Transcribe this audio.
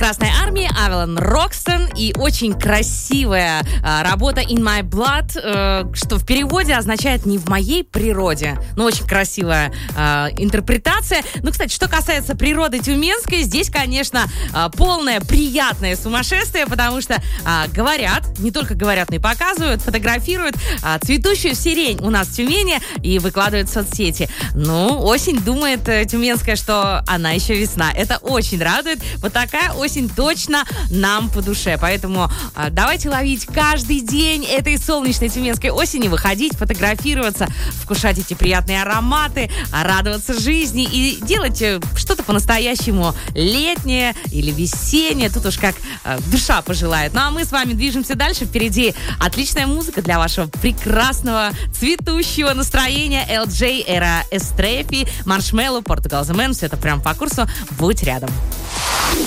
Красной Армии, Авелон Рокстон и очень красивая работа In My Blood, что в переводе означает «не в моей природе». Ну, очень красивая интерпретация. Ну, кстати, что касается природы тюменской, здесь, конечно, полное приятное сумасшествие, потому что говорят, не только говорят, но и показывают, фотографируют цветущую сирень у нас в Тюмени и выкладывают в соцсети. Ну, осень думает тюменская, что она еще весна. Это очень радует. Вот такая осень точно нам по душе. Поэтому давайте ловить каждый день этой солнечной тюменской осени, выходить, фотографироваться, вкушать эти приятные ароматы, радоваться жизни и делать что-то по-настоящему летнее или весеннее. Тут уж как душа пожелает. Ну а мы с вами движемся дальше. Впереди отличная музыка для вашего прекрасного цветущего настроения. LJ, Era Estreffi, Marshmello, Portugal The Man. Все это прям по курсу. Будь рядом.